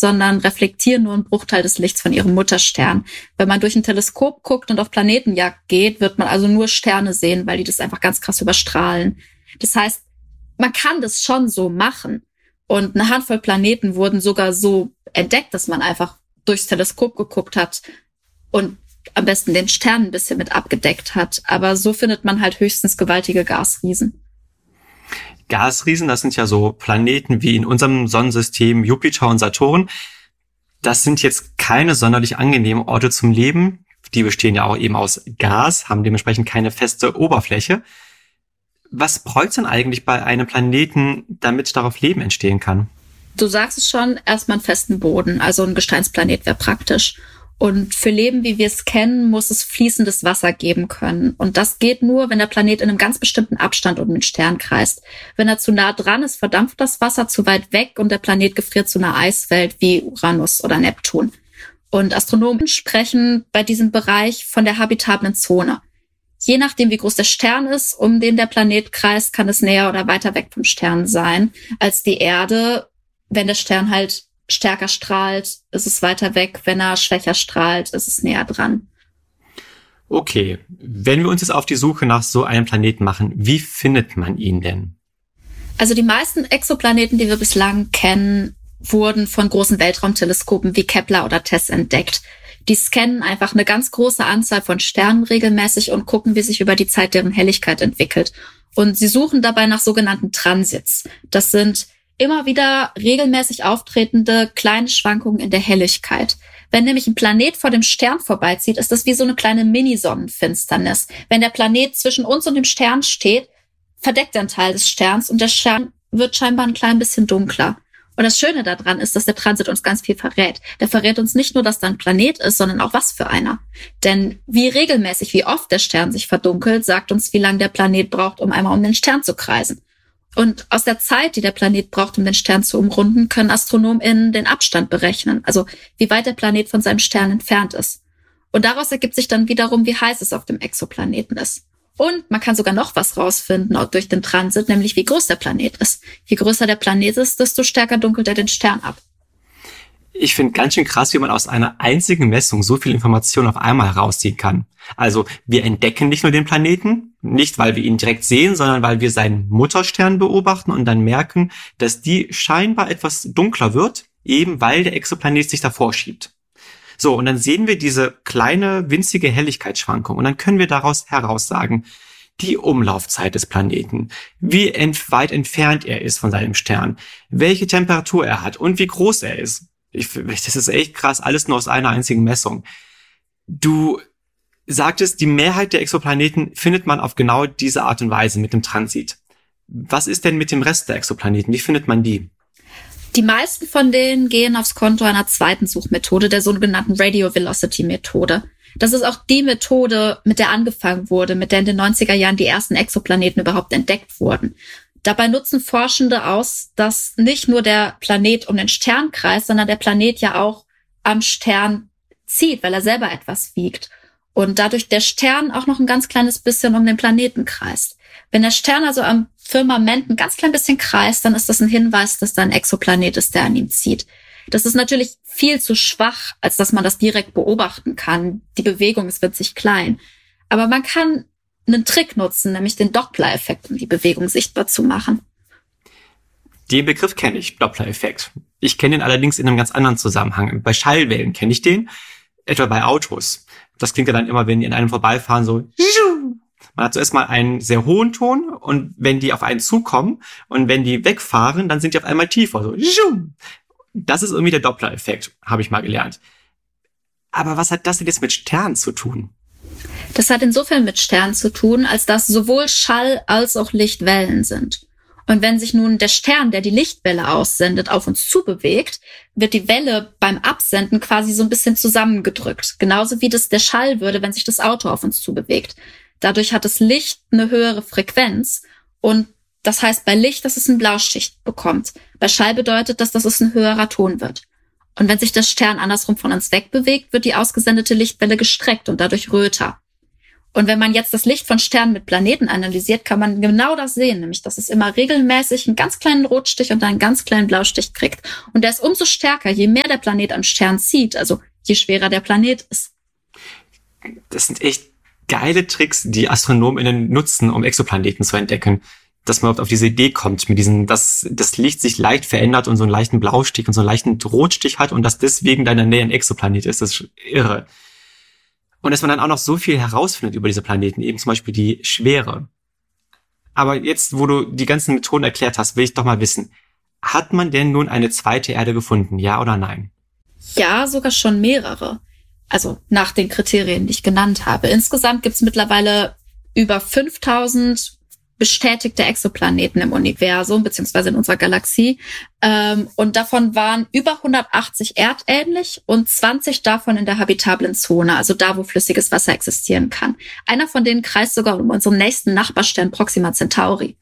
sondern reflektieren nur einen Bruchteil des Lichts von ihrem Mutterstern. Wenn man durch ein Teleskop guckt und auf Planetenjagd geht, wird man also nur Sterne sehen, weil die das einfach ganz krass überstrahlen. Das heißt, man kann das schon so machen. Und eine Handvoll Planeten wurden sogar so entdeckt, dass man einfach durchs Teleskop geguckt hat und am besten den Stern ein bisschen mit abgedeckt hat. Aber so findet man halt höchstens gewaltige Gasriesen. Gasriesen, das sind ja so Planeten wie in unserem Sonnensystem Jupiter und Saturn. Das sind jetzt keine sonderlich angenehmen Orte zum Leben. Die bestehen ja auch eben aus Gas, haben dementsprechend keine feste Oberfläche. Was bräuchte es denn eigentlich bei einem Planeten, damit darauf Leben entstehen kann? Du sagst es schon, erstmal einen festen Boden, also ein Gesteinsplanet wäre praktisch. Und für Leben, wie wir es kennen, muss es fließendes Wasser geben können. Und das geht nur, wenn der Planet in einem ganz bestimmten Abstand um den Stern kreist. Wenn er zu nah dran ist, verdampft das Wasser zu weit weg und der Planet gefriert zu einer Eiswelt wie Uranus oder Neptun. Und Astronomen sprechen bei diesem Bereich von der habitablen Zone. Je nachdem, wie groß der Stern ist, um den der Planet kreist, kann es näher oder weiter weg vom Stern sein als die Erde. Wenn der Stern halt stärker strahlt, ist es weiter weg. Wenn er schwächer strahlt, ist es näher dran. Okay, wenn wir uns jetzt auf die Suche nach so einem Planeten machen, wie findet man ihn denn? Also die meisten Exoplaneten, die wir bislang kennen, wurden von großen Weltraumteleskopen wie Kepler oder TESS entdeckt. Die scannen einfach eine ganz große Anzahl von Sternen regelmäßig und gucken, wie sich über die Zeit deren Helligkeit entwickelt. Und sie suchen dabei nach sogenannten Transits. Das sind immer wieder regelmäßig auftretende kleine Schwankungen in der Helligkeit. Wenn nämlich ein Planet vor dem Stern vorbeizieht, ist das wie so eine kleine Mini-Sonnenfinsternis. Wenn der Planet zwischen uns und dem Stern steht, verdeckt er einen Teil des Sterns und der Stern wird scheinbar ein klein bisschen dunkler. Und das Schöne daran ist, dass der Transit uns ganz viel verrät. Der verrät uns nicht nur, dass da ein Planet ist, sondern auch was für einer. Denn wie regelmäßig, wie oft der Stern sich verdunkelt, sagt uns, wie lange der Planet braucht, um einmal um den Stern zu kreisen. Und aus der Zeit, die der Planet braucht, um den Stern zu umrunden, können AstronomInnen den Abstand berechnen, also wie weit der Planet von seinem Stern entfernt ist. Und daraus ergibt sich dann wiederum, wie heiß es auf dem Exoplaneten ist. Und man kann sogar noch was rausfinden durch den Transit, nämlich wie groß der Planet ist. Je größer der Planet ist, desto stärker dunkelt er den Stern ab. Ich finde ganz schön krass, wie man aus einer einzigen Messung so viel Information auf einmal herausziehen kann. Also wir entdecken nicht nur den Planeten, nicht weil wir ihn direkt sehen, sondern weil wir seinen Mutterstern beobachten und dann merken, dass die scheinbar etwas dunkler wird, eben weil der Exoplanet sich davor schiebt. So, und dann sehen wir diese kleine, winzige Helligkeitsschwankung und dann können wir daraus heraussagen, die Umlaufzeit des Planeten, wie weit entfernt er ist von seinem Stern, welche Temperatur er hat und wie groß er ist. Das ist echt krass, alles nur aus einer einzigen Messung. Du sagtest, die Mehrheit der Exoplaneten findet man auf genau diese Art und Weise mit dem Transit. Was ist denn mit dem Rest der Exoplaneten? Wie findet man die? Die meisten von denen gehen aufs Konto einer zweiten Suchmethode, der sogenannten Radio Velocity Methode. Das ist auch die Methode, mit der angefangen wurde, mit der in den 90er Jahren die ersten Exoplaneten überhaupt entdeckt wurden. Dabei nutzen Forschende aus, dass nicht nur der Planet um den Stern kreist, sondern der Planet ja auch am Stern zieht, weil er selber etwas wiegt. Und dadurch der Stern auch noch ein ganz kleines bisschen um den Planeten kreist. Wenn der Stern also am Firmament ein ganz klein bisschen kreist, dann ist das ein Hinweis, dass da ein Exoplanet ist, der an ihm zieht. Das ist natürlich viel zu schwach, als dass man das direkt beobachten kann. Die Bewegung ist winzig klein. Aber man kann einen Trick nutzen, nämlich den Doppler-Effekt, um die Bewegung sichtbar zu machen. Den Begriff kenne ich, Doppler-Effekt. Ich kenne den allerdings in einem ganz anderen Zusammenhang. Bei Schallwellen kenne ich den, etwa bei Autos. Das klingt ja dann immer, wenn die an einem vorbeifahren, so. Man hat zuerst mal einen sehr hohen Ton und wenn die auf einen zukommen und wenn die wegfahren, dann sind die auf einmal tiefer. So. Das ist irgendwie der Doppler-Effekt, habe ich mal gelernt. Aber was hat das denn jetzt mit Sternen zu tun? Das hat insofern mit Sternen zu tun, als dass sowohl Schall als auch Lichtwellen sind. Und wenn sich nun der Stern, der die Lichtwelle aussendet, auf uns zubewegt, wird die Welle beim Absenden quasi so ein bisschen zusammengedrückt. Genauso wie das der Schall würde, wenn sich das Auto auf uns zubewegt. Dadurch hat das Licht eine höhere Frequenz und das heißt bei Licht, dass es eine Blauschicht bekommt. Bei Schall bedeutet das, dass es ein höherer Ton wird. Und wenn sich der Stern andersrum von uns wegbewegt, wird die ausgesendete Lichtwelle gestreckt und dadurch röter. Und wenn man jetzt das Licht von Sternen mit Planeten analysiert, kann man genau das sehen, nämlich dass es immer regelmäßig einen ganz kleinen Rotstich und einen ganz kleinen Blaustich kriegt. Und der ist umso stärker, je mehr der Planet am Stern zieht, also je schwerer der Planet ist. Das sind echt geile Tricks, die AstronomInnen nutzen, um Exoplaneten zu entdecken. Dass man auf diese Idee kommt, mit diesen, dass das Licht sich leicht verändert und so einen leichten Blaustich und so einen leichten Rotstich hat und dass deswegen da in der Nähe ein Exoplanet ist. Das ist irre. Und dass man dann auch noch so viel herausfindet über diese Planeten, eben zum Beispiel die Schwere. Aber jetzt, wo du die ganzen Methoden erklärt hast, will ich doch mal wissen, hat man denn nun eine zweite Erde gefunden, ja oder nein? Ja, sogar schon mehrere. Also nach den Kriterien, die ich genannt habe. Insgesamt gibt es mittlerweile über 5000 bestätigte Exoplaneten im Universum, beziehungsweise in unserer Galaxie. Und davon waren über 180 erdähnlich und 20 davon in der habitablen Zone, also da, wo flüssiges Wasser existieren kann. Einer von denen kreist sogar um unseren nächsten Nachbarstern Proxima Centauri.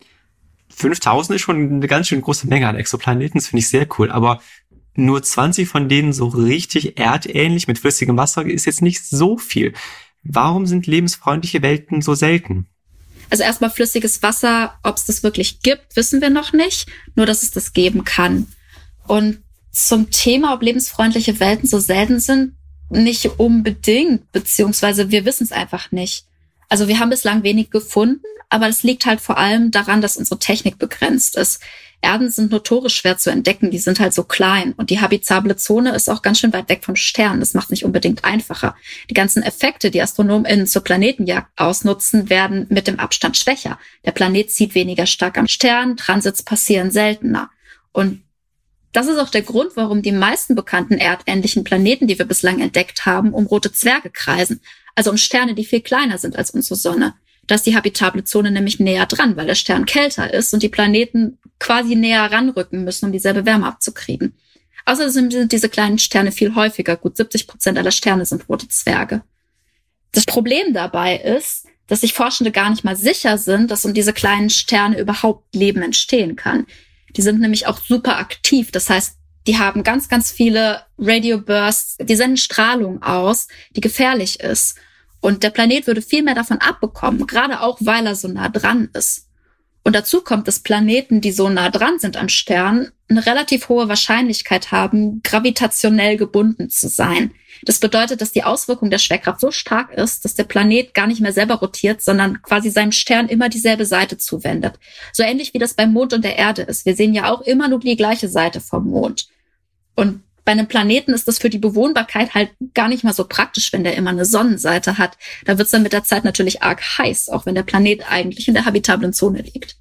5000 ist schon eine ganz schön große Menge an Exoplaneten, das finde ich sehr cool. Aber nur 20 von denen so richtig erdähnlich mit flüssigem Wasser ist jetzt nicht so viel. Warum sind lebensfreundliche Welten so selten? Also erstmal flüssiges Wasser, ob es das wirklich gibt, wissen wir noch nicht. Nur, dass es das geben kann. Und zum Thema, ob lebensfreundliche Welten so selten sind, nicht unbedingt, beziehungsweise wir wissen es einfach nicht. Also wir haben bislang wenig gefunden, aber es liegt halt vor allem daran, dass unsere Technik begrenzt ist. Erden sind notorisch schwer zu entdecken, die sind halt so klein. Und die habitable Zone ist auch ganz schön weit weg von Sternen. Das macht es nicht unbedingt einfacher. Die ganzen Effekte, die AstronomInnen zur Planetenjagd ausnutzen, werden mit dem Abstand schwächer. Der Planet zieht weniger stark am Stern, Transits passieren seltener. Und das ist auch der Grund, warum die meisten bekannten erdähnlichen Planeten, die wir bislang entdeckt haben, um rote Zwerge kreisen. Also um Sterne, die viel kleiner sind als unsere Sonne. Da ist die habitable Zone nämlich näher dran, weil der Stern kälter ist und die Planeten quasi näher ranrücken müssen, um dieselbe Wärme abzukriegen. Außerdem sind diese kleinen Sterne viel häufiger. Gut 70% aller Sterne sind rote Zwerge. Das Problem dabei ist, dass sich Forschende gar nicht mal sicher sind, dass um diese kleinen Sterne überhaupt Leben entstehen kann. Die sind nämlich auch super aktiv. Das heißt, die haben ganz, ganz viele Radiobursts, die senden Strahlung aus, die gefährlich ist. Und der Planet würde viel mehr davon abbekommen, gerade auch, weil er so nah dran ist. Und dazu kommt, dass Planeten, die so nah dran sind an Sternen, eine relativ hohe Wahrscheinlichkeit haben, gravitationell gebunden zu sein. Das bedeutet, dass die Auswirkung der Schwerkraft so stark ist, dass der Planet gar nicht mehr selber rotiert, sondern quasi seinem Stern immer dieselbe Seite zuwendet. So ähnlich wie das beim Mond und der Erde ist. Wir sehen ja auch immer nur die gleiche Seite vom Mond. Und bei einem Planeten ist das für die Bewohnbarkeit halt gar nicht mal so praktisch, wenn der immer eine Sonnenseite hat. Da wird es dann mit der Zeit natürlich arg heiß, auch wenn der Planet eigentlich in der habitablen Zone liegt.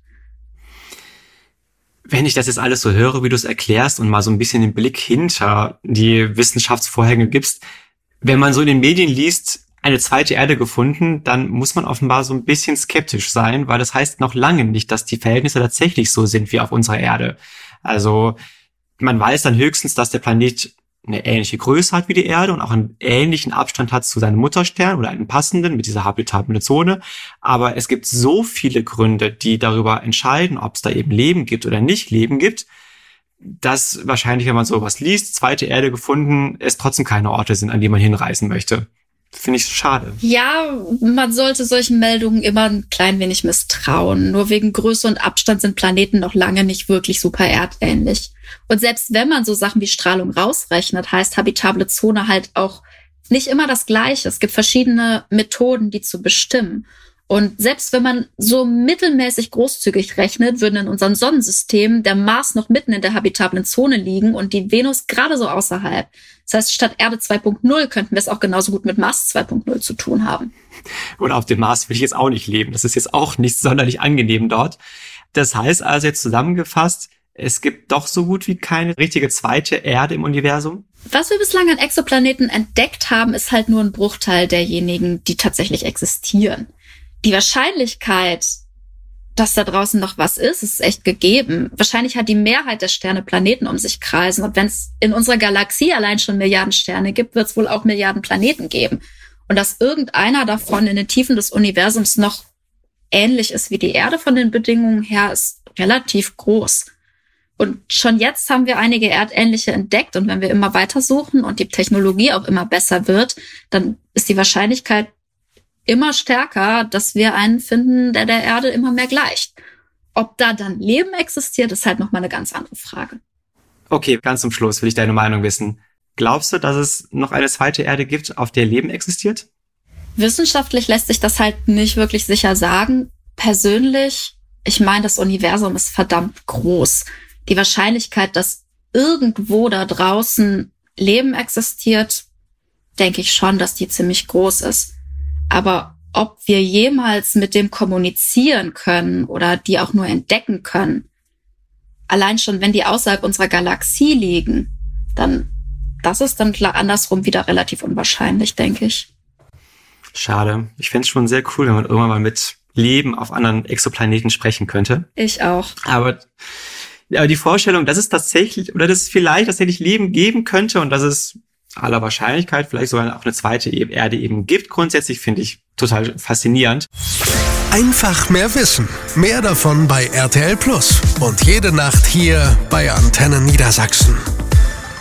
Wenn ich das jetzt alles so höre, wie du es erklärst und mal so ein bisschen den Blick hinter die Wissenschaftsvorhänge gibst, wenn man so in den Medien liest, eine zweite Erde gefunden, dann muss man offenbar so ein bisschen skeptisch sein, weil das heißt noch lange nicht, dass die Verhältnisse tatsächlich so sind wie auf unserer Erde. Also man weiß dann höchstens, dass der Planet eine ähnliche Größe hat wie die Erde und auch einen ähnlichen Abstand hat zu seinem Mutterstern oder einen passenden mit dieser habitablen Zone. Aber es gibt so viele Gründe, die darüber entscheiden, ob es da eben Leben gibt oder nicht Leben gibt, dass wahrscheinlich, wenn man sowas liest, zweite Erde gefunden, es trotzdem keine Orte sind, an die man hinreisen möchte. Finde ich schade. Ja, man sollte solchen Meldungen immer ein klein wenig misstrauen. Nur wegen Größe und Abstand sind Planeten noch lange nicht wirklich super erdähnlich. Und selbst wenn man so Sachen wie Strahlung rausrechnet, heißt habitable Zone halt auch nicht immer das Gleiche. Es gibt verschiedene Methoden, die zu bestimmen. Und selbst wenn man so mittelmäßig großzügig rechnet, würden in unserem Sonnensystem der Mars noch mitten in der habitablen Zone liegen und die Venus gerade so außerhalb. Das heißt, statt Erde 2.0 könnten wir es auch genauso gut mit Mars 2.0 zu tun haben. Oder auf dem Mars will ich jetzt auch nicht leben. Das ist jetzt auch nicht sonderlich angenehm dort. Das heißt also jetzt zusammengefasst, es gibt doch so gut wie keine richtige zweite Erde im Universum? Was wir bislang an Exoplaneten entdeckt haben, ist halt nur ein Bruchteil derjenigen, die tatsächlich existieren. Die Wahrscheinlichkeit, dass da draußen noch was ist echt gegeben. Wahrscheinlich hat die Mehrheit der Sterne Planeten um sich kreisen. Und wenn es in unserer Galaxie allein schon Milliarden Sterne gibt, wird es wohl auch Milliarden Planeten geben. Und dass irgendeiner davon in den Tiefen des Universums noch ähnlich ist wie die Erde von den Bedingungen her, ist relativ groß. Und schon jetzt haben wir einige erdähnliche entdeckt. Und wenn wir immer weiter suchen und die Technologie auch immer besser wird, dann ist die Wahrscheinlichkeit immer stärker, dass wir einen finden, der Erde immer mehr gleicht. Ob da dann Leben existiert, ist halt nochmal eine ganz andere Frage. Okay, ganz zum Schluss will ich deine Meinung wissen. Glaubst du, dass es noch eine zweite Erde gibt, auf der Leben existiert? Wissenschaftlich lässt sich das halt nicht wirklich sicher sagen. Persönlich, ich meine, das Universum ist verdammt groß. Die Wahrscheinlichkeit, dass irgendwo da draußen Leben existiert, denke ich schon, dass die ziemlich groß ist. Aber ob wir jemals mit dem kommunizieren können oder die auch nur entdecken können, allein schon, wenn die außerhalb unserer Galaxie liegen, dann, das ist dann andersrum wieder relativ unwahrscheinlich, denke ich. Schade. Ich fände es schon sehr cool, wenn man irgendwann mal mit Leben auf anderen Exoplaneten sprechen könnte. Ich auch. Aber die Vorstellung, dass es tatsächlich, oder dass es vielleicht tatsächlich Leben geben könnte und dass es aller Wahrscheinlichkeit vielleicht sogar auch eine zweite Erde eben gibt, grundsätzlich finde ich total faszinierend. Einfach mehr wissen. Mehr davon bei RTL Plus. Und jede Nacht hier bei Antenne Niedersachsen.